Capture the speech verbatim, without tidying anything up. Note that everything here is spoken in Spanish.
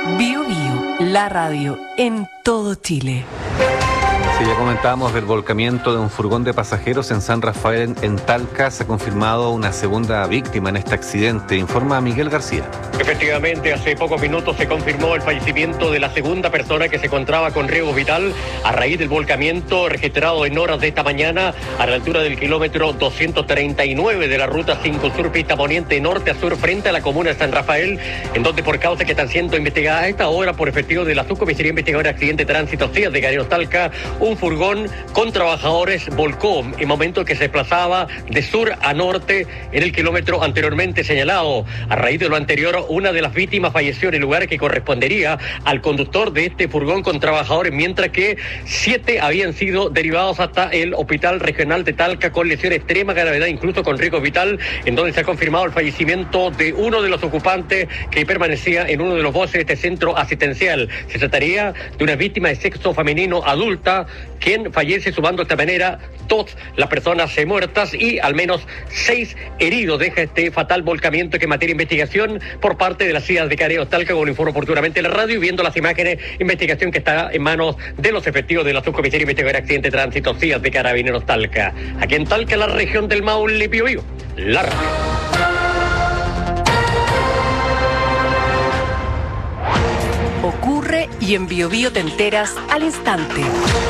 Bio Bio, la radio en todo Chile. Sí, ya comentábamos del volcamiento de un furgón de pasajeros en San Rafael, en Talca. Se ha confirmado una segunda víctima en este accidente, informa Miguel García. Efectivamente, hace pocos minutos se confirmó el fallecimiento de la segunda persona que se encontraba con riesgo vital a raíz del volcamiento registrado en horas de esta mañana a la altura del kilómetro doscientos treinta y nueve de la ruta cinco Sur, pista poniente norte a sur, frente a la comuna de San Rafael, en donde por causa que están siendo investigadas a esta hora por efectivo de la Subcomisaría Investigadora de Accidente de Tránsito C I A de Carabineros Talca, un furgón con trabajadores volcó en momento que se desplazaba de sur a norte en el kilómetro anteriormente señalado. A raíz de lo anterior, una de las víctimas falleció en el lugar que correspondería al conductor de este furgón con trabajadores, mientras que siete habían sido derivados hasta el Hospital Regional de Talca con lesión de extrema gravedad, incluso con riesgo vital, en donde se ha confirmado el fallecimiento de uno de los ocupantes que permanecía en uno de los buses de este centro asistencial. Se trataría de una víctima de sexo femenino adulta, quien fallece, sumando de esta manera todas las personas muertas y al menos seis heridos. Deja este fatal volcamiento que en materia de investigación por parte de las C I A de Carabineros Talca, como lo informó oportunamente en la radio, y viendo las imágenes, investigación que está en manos de los efectivos de la Subcomisaría Investigadora de Accidente de Tránsito C I A de Carabineros Talca. Aquí en Talca, la región del Maule, Bio Bio, la radio. Ocurre y en Bio Bio te enteras al instante.